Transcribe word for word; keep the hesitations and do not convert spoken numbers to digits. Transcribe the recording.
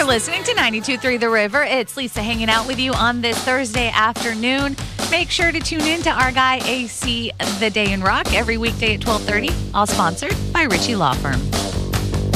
listening to ninety-two point three The River. It's Lisa hanging out with you on this Thursday afternoon. Make sure to tune in to our guy A C The Day in Rock every weekday at twelve thirty, all sponsored by Ritchie Law Firm.